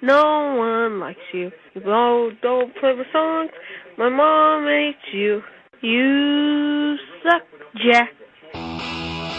No one likes you. You don't play the songs my mom hates you. You suck, Jack.